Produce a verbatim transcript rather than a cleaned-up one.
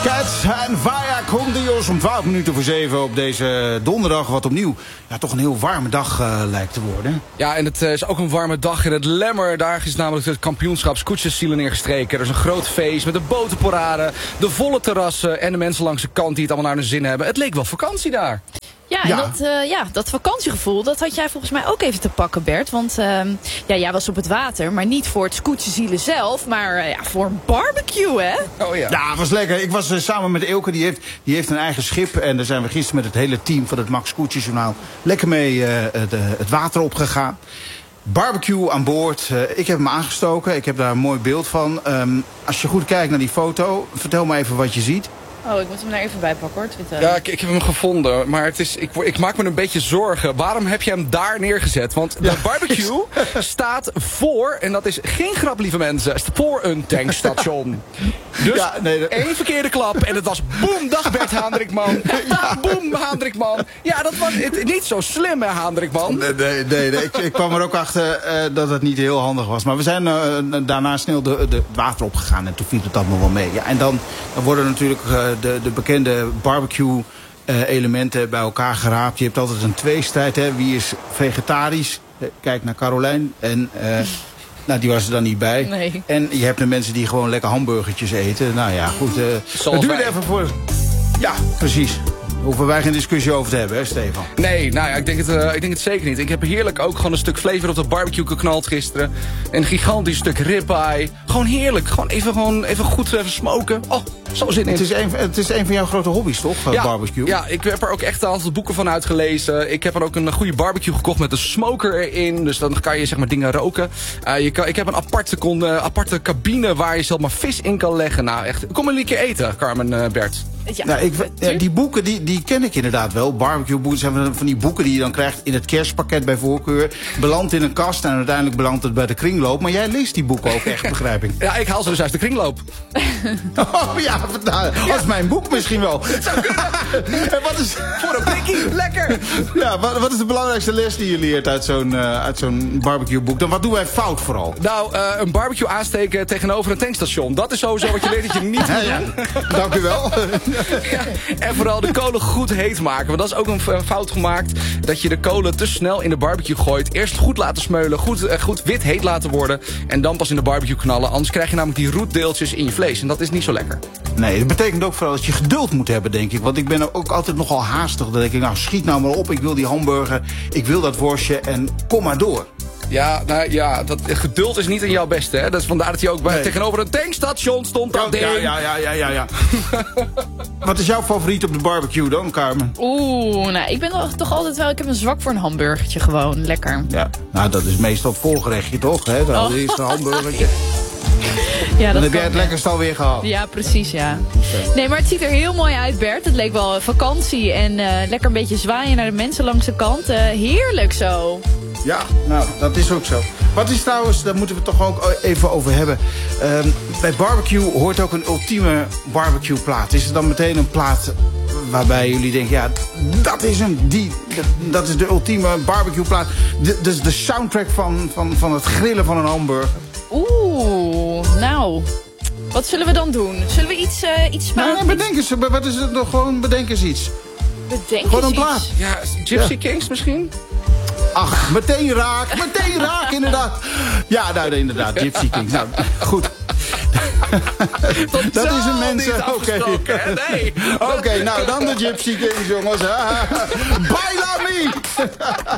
Cats en Vaya con Dios om twaalf minuten voor zeven op deze donderdag. Wat opnieuw ja, toch een heel warme dag uh, lijkt te worden. Ja, en het uh, is ook een warme dag in het Lemmer. Daar is namelijk het kampioenschap scootjeszielen neergestreken. Er is een groot feest met de botenparade, de volle terrassen en de mensen langs de kant die het allemaal naar hun zin hebben. Het leek wel vakantie daar. Ja, en Ja. Dat, uh, ja, dat vakantiegevoel, dat had jij volgens mij ook even te pakken, Bert. Want uh, ja, jij was op het water, maar niet voor het scootjeszielen zelf, maar uh, ja, voor een barbecue, hè? Oh ja. Ja, het was lekker. Ik was uh, samen met Eelke, die heeft, die heeft een eigen schip. En daar zijn we gisteren met het hele team van het Max Scootjesjournaal lekker mee uh, het, uh, het water opgegaan. Barbecue aan boord. Uh, ik heb hem aangestoken. Ik heb daar een mooi beeld van. Um, als je goed kijkt naar die foto, vertel me even wat je ziet. Oh, ik moet hem er even bij pakken, hoor, Twitter. Ja, ik, ik heb hem gevonden, maar het is, ik, ik maak me een beetje zorgen. Waarom heb je hem daar neergezet? Want de Ja. barbecue staat voor, en dat is geen grap, lieve mensen, voor een tankstation. Dus Ja, nee, dat- één verkeerde klap en het was boem, dag Bert Haandrikman. Ja. Boem, Haandrikman. Ja, dat was het, niet zo slim, hè, Haandrikman. Nee, nee, nee, nee. Ik, ik kwam er ook achter uh, dat het niet heel handig was. Maar we zijn uh, daarna snel de, de, het water opgegaan en toen viel het allemaal wel mee. Ja, en dan, dan worden natuurlijk uh, de, de bekende barbecue uh, elementen bij elkaar geraapt. Je hebt altijd een tweestrijd, hè. Wie is vegetarisch? Kijk naar Carolijn. En uh, nou, die was er dan niet bij. Nee. En je hebt de mensen die gewoon lekker hamburgertjes eten. Nou ja, goed. Uh, Zoals het duurde wij. even voor... Ja, precies. Daar hoeven wij geen discussie over te hebben, hè, Stefan? Nee, nou ja, ik denk, het, uh, ik denk het zeker niet. Ik heb heerlijk ook gewoon een stuk flavor op de barbecue geknald gisteren. Een gigantisch stuk ribeye. Gewoon heerlijk. Gewoon even, gewoon even goed even smoken. Oh, zo zin in. Het is, een, het is een van jouw grote hobby's, toch? Ja, Barbecue? ja, ik heb er ook echt een aantal boeken van uitgelezen. Ik heb er ook een goede barbecue gekocht met een smoker erin. Dus dan kan je zeg maar dingen roken. Uh, je kan, ik heb een aparte, kon, uh, aparte cabine waar je zelf maar vis in kan leggen. Nou echt, kom maar een keer eten, Carmen, uh, Bert. Ja, Nou, ik, ja, die boeken die, die ken ik inderdaad wel. Barbecue boeken zijn van- van die boeken die je dan krijgt in het kerstpakket bij voorkeur. Belandt in een kast en uiteindelijk belandt het bij de kringloop. Maar jij leest die boeken ook echt, begrijp ik. Ja, ik haal ze dus uit de kringloop. Oh ja, nou, als mijn boek misschien wel. En wat is, Voor een blikkie, lekker! ja, wat, wat is de belangrijkste les die je leert uit zo'n uh, uit zo'n barbecue boek? Dan wat doen wij fout vooral? Nou, uh, een barbecue aansteken tegenover een tankstation. Dat is sowieso wat je leert dat je niet moet Ja, ja. Dank u wel. Ja, en vooral de kolen goed heet maken. Want dat is ook een f- fout gemaakt. Dat je de kolen te snel in de barbecue gooit. Eerst goed laten smeulen. Goed, uh, goed wit heet laten worden. En dan pas in de barbecue knallen. Anders krijg je namelijk die roetdeeltjes in je vlees. En dat is niet zo lekker. Nee, dat betekent ook vooral dat je geduld moet hebben, denk ik. Want ik ben ook altijd nogal haastig. Dan denk ik, nou, schiet nou maar op. Ik wil die hamburger. Ik wil dat worstje. En kom maar door. Ja, nou ja, dat, geduld is niet in jouw beste. Hè? Dat is vandaar dat hij ook bij, Nee. tegenover een tankstation stond. Dat ding. Ja, ja, ja, ja, ja, ja. Wat is jouw favoriet op de barbecue dan, Carmen? Oeh, nou, ik ben toch, toch altijd wel... Ik heb een zwak voor een hamburgertje gewoon. Lekker. Ja, nou, dat is meestal het voorgerechtje, toch? Hè? Dan Oh. eerst een hamburgertje. Ja, Dan dat heb jij kan, het ja. lekkerst alweer gehad. Ja, precies, ja. Nee, maar het ziet er heel mooi uit, Bert. Het leek wel vakantie en uh, lekker een beetje zwaaien naar de mensen langs de kant. Uh, heerlijk zo. Ja, nou, dat is ook zo. Wat is trouwens, daar moeten we het toch ook even over hebben. Um, bij barbecue hoort ook een ultieme barbecue plaat. Is er dan meteen een plaat waarbij jullie denken... ja, dat is hem, die, dat, dat is de ultieme barbecue plaat. De, dus de soundtrack van, van, van het grillen van een hamburger. Oeh, nou... Wat zullen we dan doen? Zullen we iets, uh, iets Nou, smaken? nee, bedenk eens, wat is het nog? Gewoon bedenk eens iets. Bedenk Gewoon eens een plaat. iets. Ja, Gypsy Ja. Kings misschien? Ach, meteen raak, meteen raak, inderdaad. Ja, nou, inderdaad, Gypsy King. Nou, goed. Dat is een mensen. Niet Oké, afgesproken, hè? Nee. Oké, nou dan de Gypsy Kings, jongens. Baila me!